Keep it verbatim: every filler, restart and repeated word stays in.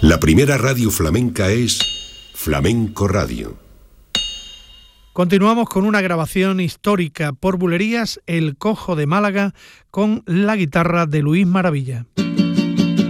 La primera radio flamenca es Flamenco Radio. Continuamos con una grabación histórica por Bulerías, El Cojo de Málaga, con la guitarra de Luis Maravilla.